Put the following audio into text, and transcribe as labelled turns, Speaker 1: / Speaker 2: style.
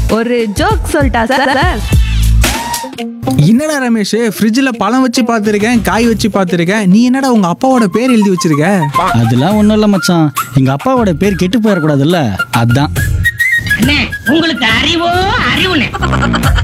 Speaker 1: ஒரு ஜோக் சொல்லிட்டா சார்?
Speaker 2: என்னடா ரமேஷ், ஃப்ரிட்ஜில் பழம் வச்சு பார்த்துருக்கேன், காய் வச்சு பார்த்துருக்கேன், நீ என்னடா உங்க அப்பாவோட பேர் எழுதி வச்சிருக்க?
Speaker 3: அதெல்லாம் ஒன்றும் இல்லை மச்சான், எங்க அப்பாவோட பேர் கெட்டு போயிடக்கூடாதுல்ல, அதான்.
Speaker 4: உங்களுக்கு அறிவோ அறிவுனே.